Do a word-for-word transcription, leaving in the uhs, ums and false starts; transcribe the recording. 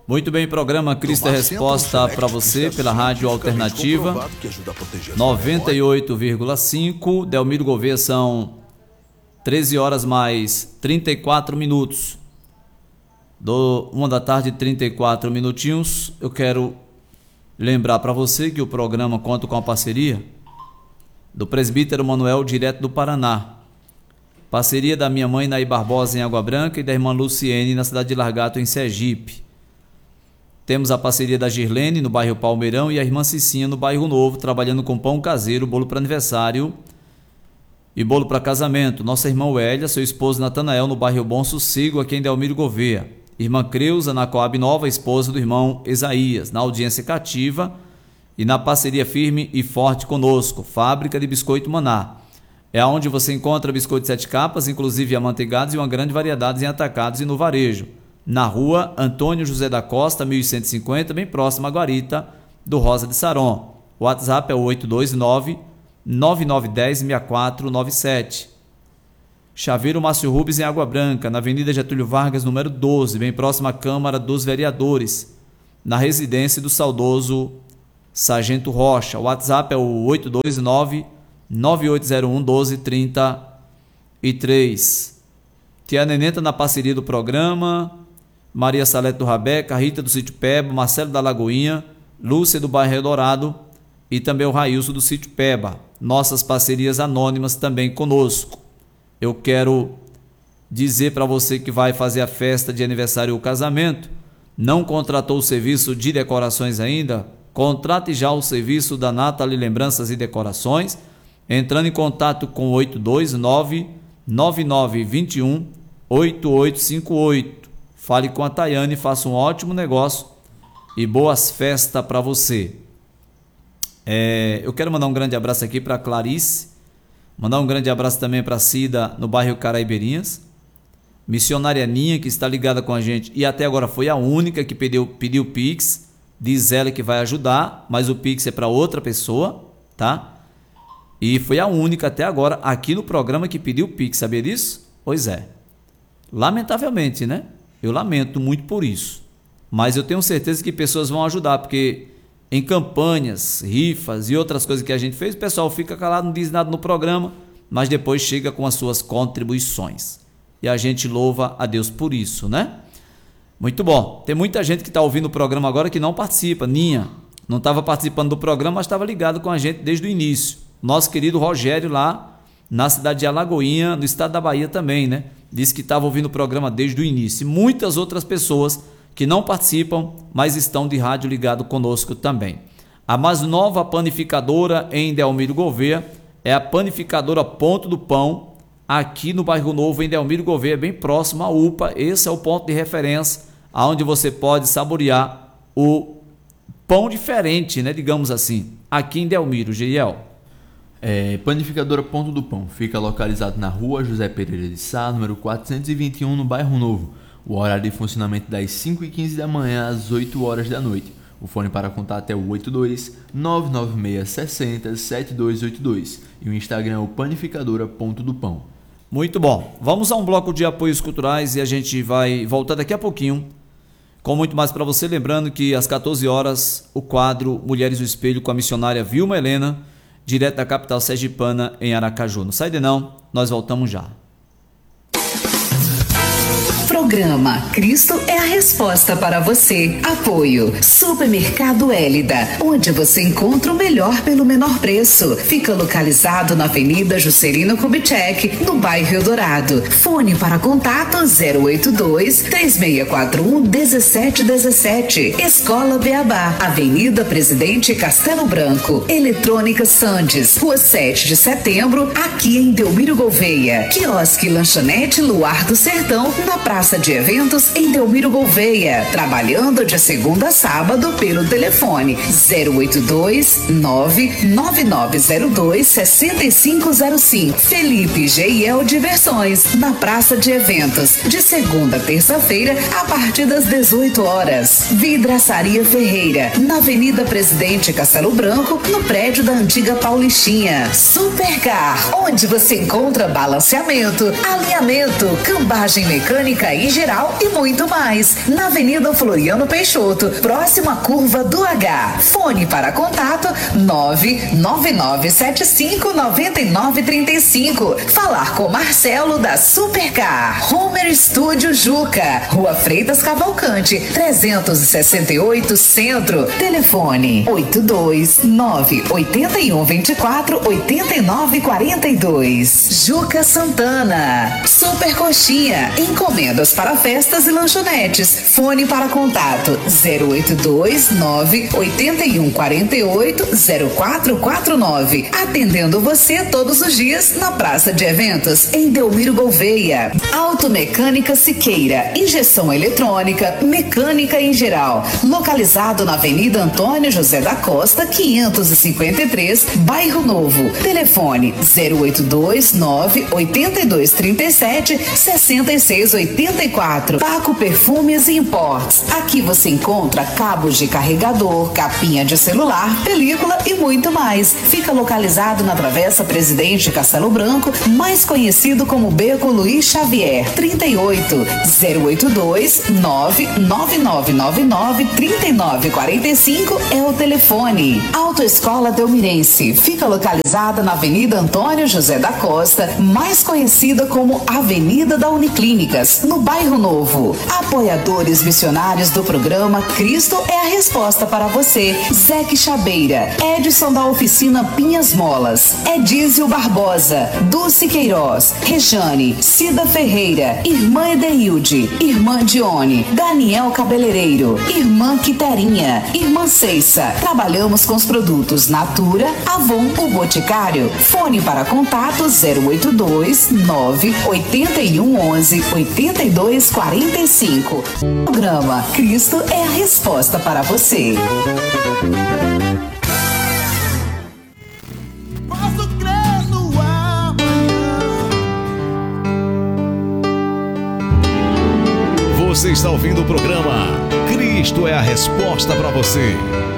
Muito bem, programa Cristo é Resposta para você pela Rádio Alternativa noventa e oito vírgula cinco. Delmiro Gouveia, são treze horas mais trinta e quatro minutos. Do uma da tarde, trinta e quatro minutinhos. Eu quero lembrar para você que o programa conta com a parceria do presbítero Manuel, direto do Paraná. Parceria da minha mãe Naí Barbosa em Água Branca e da irmã Luciene na cidade de Largato, em Sergipe. Temos a parceria da Girlene no bairro Palmeirão e a irmã Cicinha no bairro Novo, trabalhando com pão caseiro, bolo para aniversário e bolo para casamento. Nossa irmã Wélia, seu esposo Natanael no bairro Bom Sossego, aqui em Delmiro Gouveia. Irmã Creuza na Coab Nova, esposa do irmão Isaías, na audiência cativa e na parceria firme e forte conosco. Fábrica de Biscoito Maná. É onde você encontra biscoito sete capas, inclusive amanteigados e uma grande variedade em atacados e no varejo. Na rua Antônio José da Costa, mil cento e cinquenta, bem próximo à guarita do Rosa de Saron. O WhatsApp é o oito dois nove, nove nove um zero, seis quatro nove sete. Chaveiro Márcio Rubens em Água Branca, na Avenida Getúlio Vargas, número doze, bem próximo à Câmara dos Vereadores, na residência do saudoso Sargento Rocha. O WhatsApp é o oito dois nove, nove oito zero um, um dois três três. Tia Nenenta na parceria do programa, Maria Salete do Rabeca, Rita do Sítio Peba, Marcelo da Lagoinha, Lúcia do bairro Eldorado e também o Railson do Sítio Peba. Nossas parcerias anônimas também conosco. Eu quero dizer para você que vai fazer a festa de aniversário ou casamento, não contratou o serviço de decorações ainda? Contrate já o serviço da Nathalie Lembranças e Decorações, entrando em contato com oito dois nove, nove nove dois um, oito oito cinco oito. Fale com a Tayane, faça um ótimo negócio e boas festas para você. É, eu quero mandar um grande abraço aqui para Clarice, mandar um grande abraço também para Cida, no bairro Caraibeirinhas, missionária Ninha, que está ligada com a gente e até agora foi a única que pediu, pediu Pix, diz ela que vai ajudar, mas o Pix é para outra pessoa, tá? E foi a única até agora aqui no programa que pediu Pix, sabia disso? Pois é. Lamentavelmente, né? Eu lamento muito por isso. Mas eu tenho certeza que pessoas vão ajudar, porque em campanhas, rifas e outras coisas que a gente fez, o pessoal fica calado, não diz nada no programa, mas depois chega com as suas contribuições. E a gente louva a Deus por isso, né? Muito bom. Tem muita gente que está ouvindo o programa agora que não participa. Ninha não estava participando do programa, mas estava ligado com a gente desde o início. Nosso querido Rogério lá na cidade de Alagoinha, no estado da Bahia também, né? Disse que estava ouvindo o programa desde o início. E muitas outras pessoas que não participam, mas estão de rádio ligado conosco também. A mais nova panificadora em Delmiro Gouveia é a panificadora Ponto do Pão, aqui no bairro Novo, em Delmiro Gouveia, bem próximo à U P A. Esse é o ponto de referência, onde você pode saborear o pão diferente, né? Digamos assim, aqui em Delmiro, Geiel. É, panificadora Ponto do Pão fica localizado na rua José Pereira de Sá, número quatrocentos e vinte e um, no bairro Novo. O horário de funcionamento das cinco e quinze da manhã às oito horas da noite. O fone para contato é o oito dois nove nove seis zero zero sete dois oito dois e o Instagram é o panificadora Ponto do Pão. Muito bom. Vamos a um bloco de apoios culturais e a gente vai voltar daqui a pouquinho com muito mais para você. Lembrando que às quatorze horas o quadro Mulheres do Espelho com a missionária Vilma Helena, direto da capital sergipana, em Aracaju. Não sai de não, nós voltamos já. Programa Cristo é a Resposta para você. Apoio Supermercado Hélida, onde você encontra o melhor pelo menor preço. Fica localizado na Avenida Juscelino Kubitschek, no bairro Eldorado. Fone para contato zero oito dois, três seis quatro um, um sete um sete. Escola Beabá, Avenida Presidente Castelo Branco. Eletrônica Sandes, Rua sete de setembro, aqui em Delmiro Gouveia. Quiosque Lanchonete Luar do Sertão, na Praça de Eventos em Delmiro Gouveia, trabalhando de segunda a sábado pelo telefone zero oito dois, nove nove nove zero dois, seis cinco zero cinco. Felipe G I L Diversões, na Praça de Eventos, de segunda a terça-feira, a partir das dezoito horas. Vidraçaria Ferreira, na Avenida Presidente Castelo Branco, no prédio da antiga Paulistinha. Supercar, onde você encontra balanceamento, alinhamento, cambagem mecânica e em geral e muito mais. Na Avenida Floriano Peixoto, próxima à curva do H. Fone para contato nove nove nove sete cinco nove nove três cinco. Falar com Marcelo da Supercar. Homer Studio Juca, Rua Freitas Cavalcante, trezentos e sessenta e oito Centro. Telefone oito dois nove oito um dois quatro oito nove quatro dois. Juca Santana. Super Coxinha. Encomendas para festas e lanchonetes. Fone para contato zero oito dois nove oito um quatro oito zero quatro quatro nove. Atendendo você todos os dias na Praça de Eventos, em Delmiro Gouveia. Automecânica Siqueira. Injeção eletrônica, mecânica em geral. Localizado na Avenida Antônio José da Costa, quinhentos e cinquenta e três, Bairro Novo. Telefone zero oito dois nove oito dois três sete seis seis oito quatro. Paco Perfumes e Imports. Aqui você encontra cabos de carregador, capinha de celular, película e muito mais. Fica localizado na Travessa Presidente Castelo Branco, mais conhecido como Beco Luiz Xavier. trinta e oito zero oito dois nove nove nove nove nove três nove quatro cinco é o telefone. Autoescola Delmirense. Fica localizada na Avenida Antônio José da Costa, mais conhecida como Avenida da Uniclínicas, no Bairro Novo. Apoiadores missionários do programa Cristo é a Resposta para você. Zeque Chabeira, Edson da Oficina Pinhas Molas, Edísio Barbosa, Dulce Queiroz, Rejane, Cida Ferreira, Irmã Edeilde, Irmã Dione, Daniel Cabeleireiro, Irmã Quiterinha, Irmã Ceissa. Trabalhamos com os produtos Natura, Avon, o Boticário. Fone para contato zero oito dois nove oito um onze oito dois quatro cinco. Programa Cristo é a Resposta para você. Posso crer no amanhã. Você está ouvindo o programa Cristo é a Resposta para você.